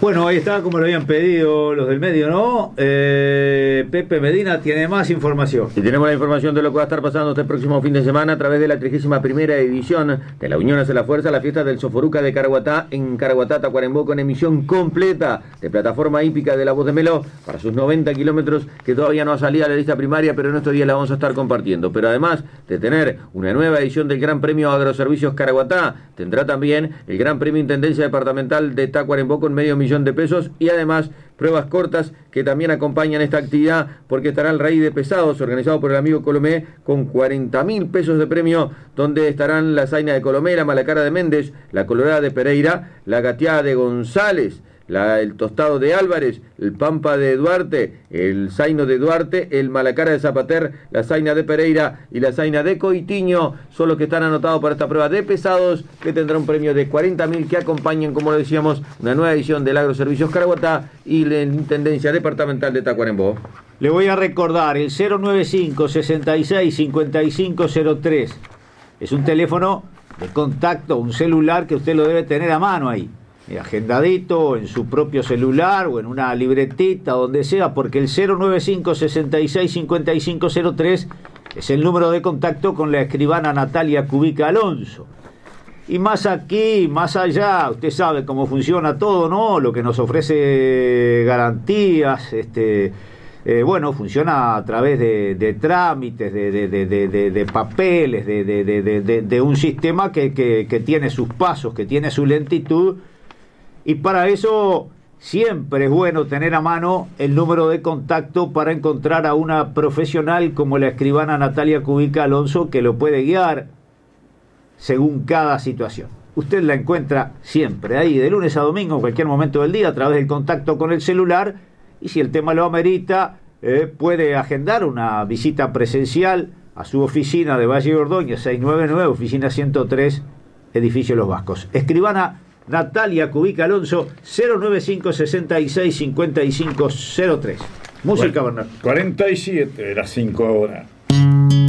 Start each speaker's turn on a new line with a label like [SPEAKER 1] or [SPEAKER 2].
[SPEAKER 1] Bueno, ahí está, como lo habían pedido los del medio, ¿no? Pepe Medina tiene más información.
[SPEAKER 2] Y tenemos la información de lo que va a estar pasando este próximo fin de semana a través de la 31ª edición de la Unión Hace la Fuerza, la fiesta del Soforuca de Caraguatá, en Caraguatá, Tacuarembó, con emisión completa de plataforma hípica de La Voz de Melo para sus 90 kilómetros, que todavía no ha salido a la lista primaria, pero en estos días la vamos a estar compartiendo. Pero además de tener una nueva edición del Gran Premio Agroservicios Caraguatá, tendrá también el Gran Premio Intendencia Departamental de Tacuarembó con $500,000 y además pruebas cortas que también acompañan esta actividad, porque estará el Rally de Pesados organizado por el amigo Colomé con $40,000 de premio, donde estarán la Zaina de Colomé, la Malacara de Méndez, la Colorada de Pereira, la Gateada de González, el Tostado de Álvarez, el Pampa de Duarte, el Zaino de Duarte, el Malacara de Zapater, la Zaina de Pereira y la Zaina de Coitiño son los que están anotados para esta prueba de pesados, que tendrá un premio de $40,000 que acompañan, como lo decíamos, una nueva edición del Agroservicios Caraguatá y la Intendencia Departamental de Tacuarembó.
[SPEAKER 1] Le voy a recordar el 095-66-5503. Es un teléfono de contacto, un celular que usted lo debe tener a mano ahí, agendadito en su propio celular o en una libretita, donde sea, porque el 095-66-5503 es el número de contacto con la escribana Natalia Cubica Alonso. Y más aquí, más allá, usted sabe cómo funciona todo, ¿no? Lo que nos ofrece garantías, bueno, funciona a través de trámites, de papeles, de un sistema que tiene sus pasos, que tiene su lentitud. Y para eso siempre es bueno tener a mano el número de contacto para encontrar a una profesional como la escribana Natalia Cubica Alonso, que lo puede guiar según cada situación. Usted la encuentra siempre ahí, de lunes a domingo, en cualquier momento del día, a través del contacto con el celular, y si el tema lo amerita, puede agendar una visita presencial a su oficina de Valle Ordóñez, 699, oficina 103, edificio Los Vascos. Escribana Natalia Cubica Alonso, 095-66-5503. Música,
[SPEAKER 3] bueno,
[SPEAKER 1] Bernardo.
[SPEAKER 3] 47 de las 5 horas.